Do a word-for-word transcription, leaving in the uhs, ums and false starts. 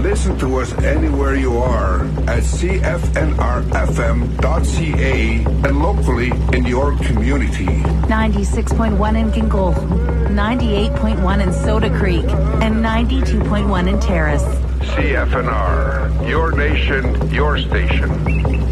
Listen to us anywhere you are at c f n r f m dot c a and locally in your community. ninety-six point one in Gingol, ninety-eight point one in Soda Creek, and ninety-two point one in Terrace. C F N R, your nation, your station.